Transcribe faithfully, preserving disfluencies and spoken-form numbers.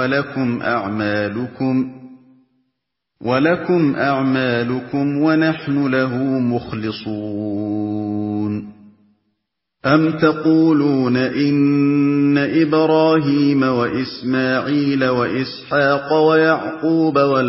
وَلَكُمْ أَعْمَالُكُمْ وَلَكُمْ أَعْمَالُكُمْ وَنَحْنُ لَهُ مُخْلِصُونَ أَمْ تَقُولُونَ إِنَّ إِبْرَاهِيمَ وَإِسْمَاعِيلَ وَإِسْحَاقَ وَيَعْقُوبَ